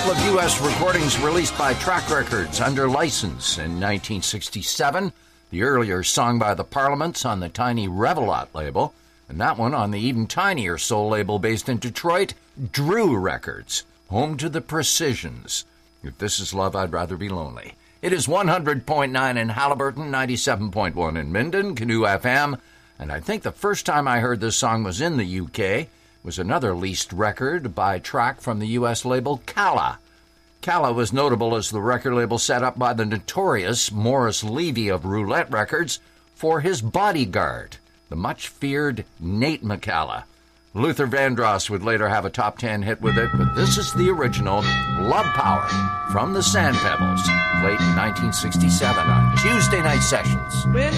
couple of U.S. recordings released by Track Records under license in 1967. The earlier Song by the Parliaments on the Tiny Revelot label, and that one on the even tinier soul label based in Detroit, Drew Records, home to the Precisions. If this is love, I'd rather be lonely. It is 100.9 in Haliburton, 97.1 in Minden, Canoe FM, and I think the first time I heard this song was in the UK. Was another leased record by Track from the U.S. label Calla. Calla was notable as the record label set up by the notorious Morris Levy of Roulette Records for his bodyguard, the much-feared Nate McCalla. Luther Vandross would later have a top 10 hit with it, but this is the original Love Power from the Sand Pebbles, late in 1967 on Tuesday Night Sessions. When